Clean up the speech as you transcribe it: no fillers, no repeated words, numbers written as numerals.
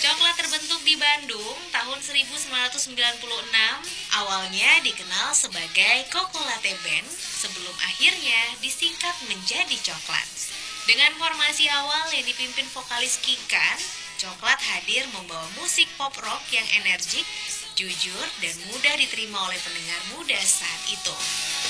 Coklat terbentuk di Bandung tahun 1996, awalnya dikenal sebagai Coco Latte Band sebelum akhirnya disingkat menjadi Coklat. Dengan formasi awal yang dipimpin vokalis Kikan, Coklat hadir membawa musik pop rock yang energik, jujur, dan mudah diterima oleh pendengar muda saat itu.